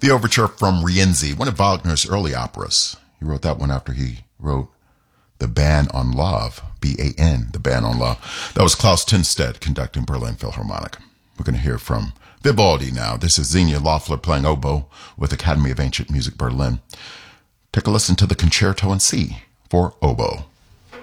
The overture from Rienzi, one of Wagner's early operas. He wrote that one after he wrote The Ban on Love, B-A-N, The Ban on Love. That was Klaus Tinstead conducting Berlin Philharmonic. We're going to hear from Vivaldi now. This is Xenia Loeffler playing oboe with Academy of Ancient Music Berlin. Take a listen to the Concerto in C for oboe.